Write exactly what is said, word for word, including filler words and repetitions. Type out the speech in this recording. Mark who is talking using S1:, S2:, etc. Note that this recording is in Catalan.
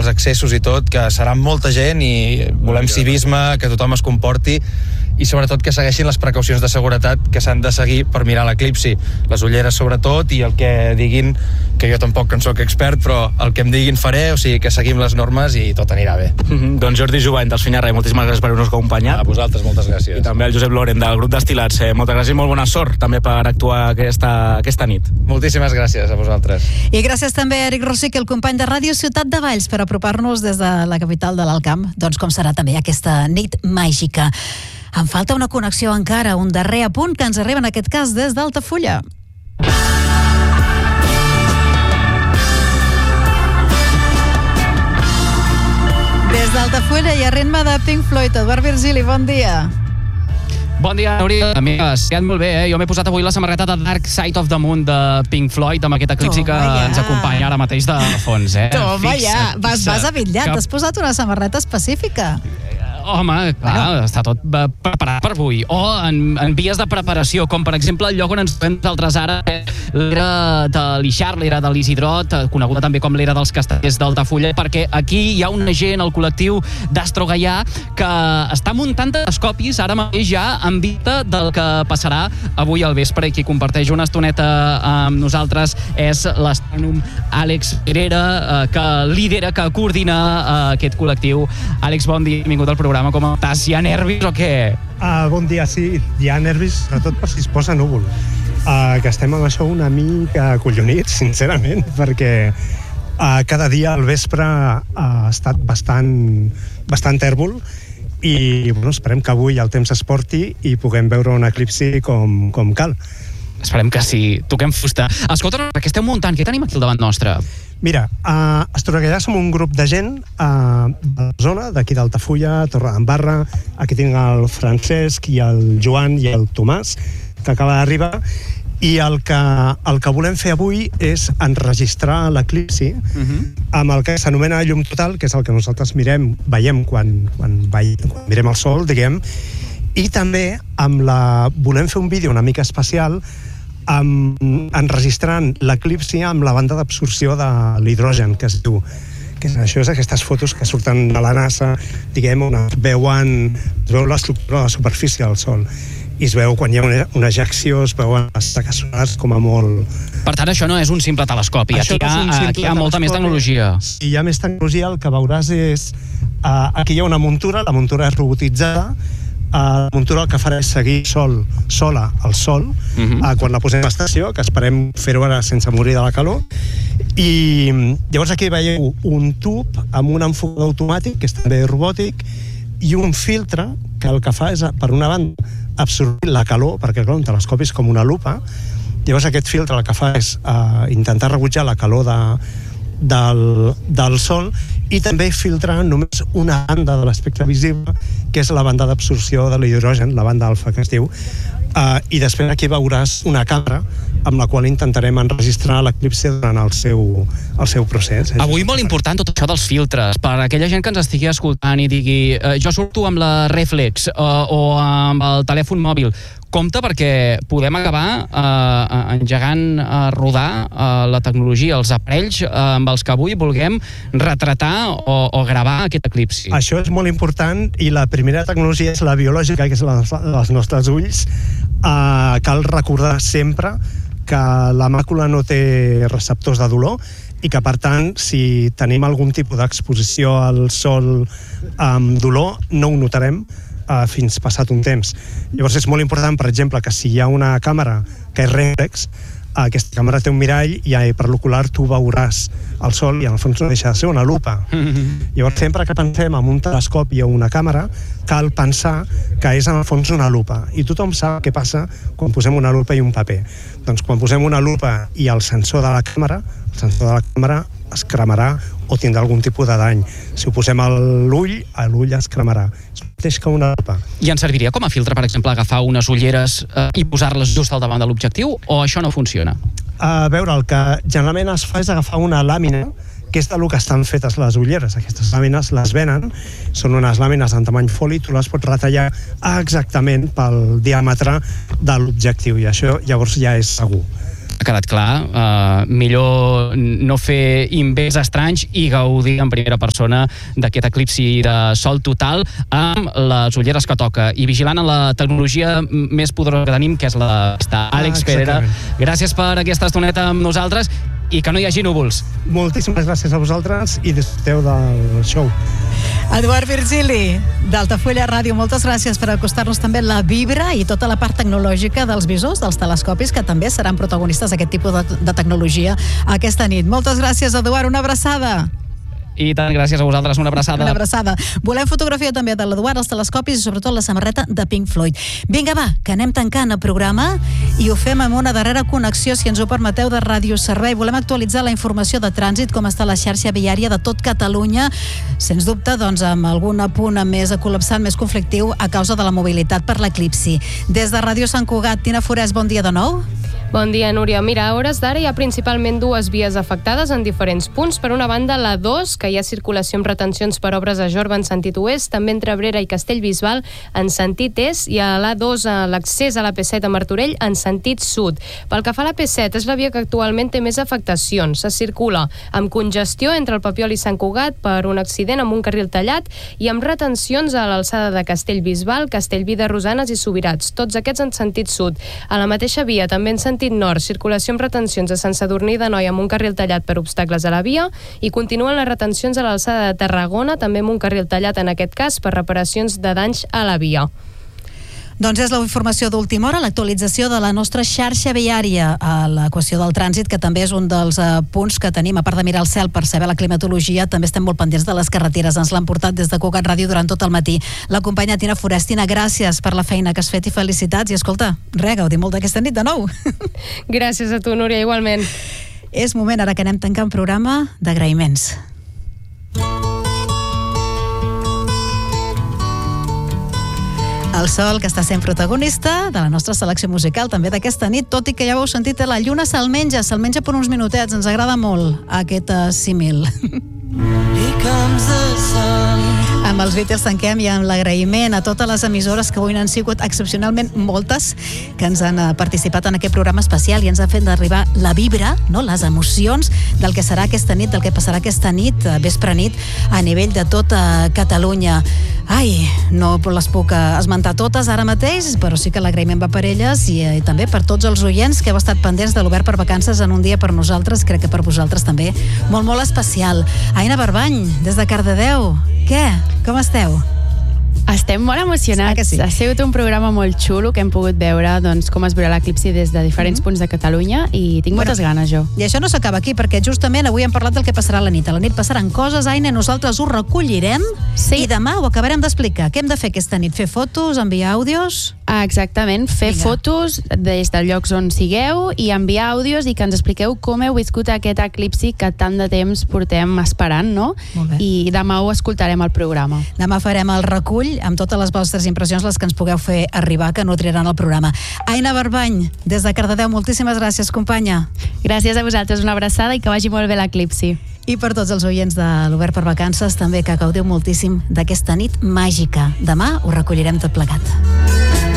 S1: els accessos i tot, que serà molta gent i volem civisme, que tothom es comporti i sobretot que segueixin les precaucions de seguretat que s'han de seguir per mirar l'eclipsi. Les ulleres sobretot i el que diguin, que jo tampoc en soc expert, però el que em diguin faré, o sigui que seguim les normes i tot anirà bé.
S2: Mm-hmm. Doncs Jordi Jovany, dels Finyarra, moltíssimes gràcies per haver-nos acompanyat.
S1: A vosaltres, moltes gràcies.
S2: I també el Josep Loren, del grup Destil·lats. Eh, moltes gràcies i molt bona sort també per actuar aquesta, aquesta nit.
S1: Moltíssimes gràcies a vosaltres.
S3: I gràcies també a Eric Rosic, el company de Ràdio Ciutat de Valls, per apropar-nos des de la capital de l'Alt Camp, doncs com serà també aquesta nit màgica. Em falta una connexió encara, un darrer apunt que ens arriba en aquest cas des d'Altafulla. Des d'Altafulla i a ritme de Pink Floyd, Eduard Virgili, bon dia.
S4: Bon dia, Núria. Amigues, quedat molt bé, eh? Jo m'he posat avui la samarreta de Dark Side of the Moon de Pink Floyd amb aquest eclipsi que ens acompanya ara mateix de fons, eh?
S3: Toma ja, vas, vas avitllat, t'has posat una samarreta específica.
S4: Home, clar, bueno. Està tot preparat per avui. O en, en vies de preparació, com per exemple el lloc on ens trobem nosaltres ara, l'era de l'Ixart, l'era de l'Isidrot, coneguda també com l'era dels Castellers d'Altafulla, perquè aquí hi ha una gent, el col·lectiu d'Astro Gaià, que està muntant telescopis ara mateix ja en vista del que passarà avui al vespre, i qui comparteix una estoneta amb nosaltres és l'astrònom Àlex Herrera, que lidera, que coordina aquest col·lectiu. Àlex, bon dia, benvingut al programa. Com estàs? Hi ha nervis o què?
S5: Uh, bon dia, sí. Hi ha nervis, sobretot per si es posa núvol. Uh, que estem amb això una mica acollonits, sincerament, perquè uh, cada dia al vespre uh, ha estat bastant, bastant tèrbol i bueno, esperem que avui el temps es porti i puguem veure un eclipsi com, com cal.
S4: Esperem que sí. Toquem fusta. Escolta, què esteu muntant? Què tenim aquí al davant nostre?
S5: Mira, a Astro Gaià som un grup de gent uh, de la zona, d'aquí d'Altafulla, Torredembarra. Aquí tinc el Francesc i el Joan i el Tomàs, que acaba d'arribar, i el que, el que volem fer avui és enregistrar l'eclipsi uh-huh. amb el que s'anomena llum total, que és el que nosaltres mirem, veiem quan, quan, veiem, quan mirem el sol, diguem, i també amb la, volem fer un vídeo una mica especial amb, enregistrant l'eclipsi amb la banda d'absorció de l'hidrogen, que es diu, que és, això és aquestes fotos que surten de la NASA, diguem, on es veuen, es veu l'estructura de la superfície del Sol, i es veu quan hi ha una, una ejecció, es veuen les taques solars com a molt...
S4: Per tant, això no és un simple telescopi, aquí hi ha, no aquí hi ha molta més tecnologia.
S5: Si hi ha més tecnologia, el que veuràs és... Uh, aquí hi ha una muntura, la muntura és robotitzada, Uh, la muntura el que farà és seguir sol, sola al sol, uh-huh. uh, quan la posem a l'estació, que esperem fer-ho ara sense morir de la calor, i llavors aquí veieu un tub amb un enfocador automàtic, que és també robòtic, i un filtre que el que fa és, per una banda, absorbir la calor, perquè clar, un telescopi és com una lupa, llavors aquest filtre el que fa és uh, intentar rebutjar la calor de, del, del sol, i també filtrar només una banda de l'espectre visible, que és la banda d'absorció de l'hidrogen, la banda alfa que es diu, uh, i després aquí veuràs una càmera amb la qual intentarem enregistrar l'eclipsi durant el seu, el seu procés.
S4: Avui molt important tot això dels filtres, per aquella gent que ens estigui escoltant i digui eh, jo surto amb la Reflex eh, o amb el telèfon mòbil. Compte, perquè podem acabar eh, engegant a rodar eh, la tecnologia, els aparells eh, amb els que avui vulguem retratar o, o gravar aquest eclipsi.
S5: Això és molt important, i la primera tecnologia és la biològica, que és la dels nostres ulls. Eh, cal recordar sempre que la màcula no té receptors de dolor i que, per tant, si tenim algun tipus d'exposició al sol amb dolor, no ho notarem uh, fins passat un temps. Llavors és molt important, per exemple, que si hi ha una càmera que és reflex, uh, aquesta càmera té un mirall i per l'ocular tu veuràs el sol i en el fons no deixa de ser una lupa. Mm-hmm. Llavors sempre que pensem en un telescopi o una càmera cal pensar que és en el fons una lupa, i tothom sap què passa quan posem una lupa i un paper. Doncs quan posem una lupa i el sensor de la càmera, el sensor de la càmera es cremarà o tindrà algun tipus de dany. Si ho posem a l'ull, a l'ull es cremarà. És el mateix que una lupa.
S4: I ens serviria com a filtre, per exemple, agafar unes ulleres eh, i posar-les just al davant de l'objectiu, o això no funciona?
S5: A veure, el que generalment es fa és agafar una làmina, que és del que estan fetes les ulleres. Aquestes làmines les venen, són unes làmines en tamany foli, tu les pots retallar exactament pel diàmetre de l'objectiu, i això llavors ja és segur.
S4: ha quedat clar. Uh, millor no fer invents estranys i gaudir en primera persona d'aquest eclipsi de sol total amb les ulleres que toca i vigilant en la tecnologia més poderosa que tenim, que és la vista. Àlex
S5: Ah,
S4: Pedrera,
S5: exactament.
S4: gràcies per aquesta estoneta amb nosaltres i que no hi hagi núvols.
S5: Moltíssimes gràcies a vosaltres i disfruteu del show.
S3: Eduard Virgili, d'Altafulla Ràdio, moltes gràcies per acostar-nos també la vibra i tota la part tecnològica dels visors, dels telescopis, que també seran protagonistes d'aquest tipus de, de tecnologia aquesta nit. Moltes gràcies, Eduard, una abraçada.
S4: I tant, gràcies a vosaltres, una abraçada.
S3: Una abraçada. Volem fotografia també de l'Eduard, els telescopis i sobretot la samarreta de Pink Floyd. Vinga, va, que anem tancant el programa i ho fem amb una darrera connexió, si ens ho permeteu, de Ràdio Servei. Volem actualitzar la informació de trànsit, com està la xarxa viària de tot Catalunya, sens dubte, doncs, amb algun punt més col·lapsat, més conflictiu a causa de la mobilitat per l'eclipsi. Des de Ràdio Sant Cugat, Tina Forès, bon dia de nou.
S6: Bon dia, Núria. Mira, a hores d'ara hi ha principalment dues vies afectades en diferents punts. Per una banda, la dos, que hi ha circulació amb retencions per obres a Jorba en sentit oest, també entre Abrera i Castellbisbal en sentit est, i a l'A dos, a l'accés a la P set a Martorell en sentit sud. Pel que fa a la P set, és la via que actualment té més afectacions. Se circula amb congestió entre el Papiol i Sant Cugat per un accident amb un carril tallat i amb retencions a l'alçada de Castellbisbal, Castellví de Rosanes i Subirats, tots aquests en sentit sud. A la mateixa via, també en sentit nord, circulació amb retencions a Sant Sadurní d'Anoia amb un carril tallat per obstacles a la via i continuen les retencions a l'alçada de Tarragona, també amb un carril tallat en aquest cas per reparacions de danys a la via.
S3: Doncs és la informació d'última hora, l'actualització de la nostra xarxa viària, a la qüestió del trànsit, que també és un dels uh, punts que tenim, a part de mirar el cel per saber la climatologia, també estem molt pendents de les carreteres. Ens l'han portat des de Cugat Ràdio durant tot el matí. La companya Tina Forès. Tina, gràcies per la feina que has fet i felicitats. I escolta, re, gaudim molt d'aquesta nit de nou.
S6: Gràcies a tu, Núria, igualment.
S3: És moment, ara que anem tancant programa, d'agraïments. El sol, que està sent protagonista de la nostra selecció musical, també d'aquesta nit, tot i que ja ho heu sentit, la lluna se'l menja, se'l menja per uns minutets. Ens agrada molt aquest uh, símil. Amb els Beatles tanquem i amb l'agraïment a totes les emissores que avui n'han sigut excepcionalment moltes, que ens han participat en aquest programa especial i ens han fet arribar la vibra, no? Les emocions del que serà aquesta nit, del que passarà aquesta nit, vespre nit, a nivell de tota Catalunya. Ai, no les puc esmentar totes ara mateix, però sí que l'agraïment va per elles i, i també per tots els oients que heu estat pendents de l'Obert per Vacances en un dia per nosaltres, crec que per vosaltres també, molt, molt especial. Aina Barbany, des de Cardedeu, què? Com esteu?
S7: Estem molt emocionats.
S3: Ah, sí?
S7: Ha sigut un programa molt xulo que hem pogut veure doncs, com es veurà l'eclipsi des de diferents mm-hmm. punts de Catalunya i tinc bueno, moltes ganes, jo.
S3: I això no s'acaba aquí, perquè justament avui hem parlat del que passarà a la nit. A la nit passaran coses, Aina, nosaltres ho recollirem sí. i demà ho acabarem d'explicar. Què hem de fer aquesta nit? Fer fotos, enviar àudios?
S7: Ah, exactament, fer Vinga. fotos des de llocs on sigueu i enviar àudios i que ens expliqueu com heu viscut aquest eclipsi que tant de temps portem esperant, no? I demà ho escoltarem al programa.
S3: Demà farem el recull amb totes les vostres impressions, les que ens pugueu fer arribar, que nutriran el programa. Aina Barbany, des de Cardedeu, moltíssimes gràcies, companya.
S7: Gràcies a vosaltres, una abraçada i que vagi molt bé l'eclipsi.
S3: I per tots els oients de l'Obert per Vacances, també que gaudiu moltíssim d'aquesta nit màgica. Demà ho recollirem tot plegat.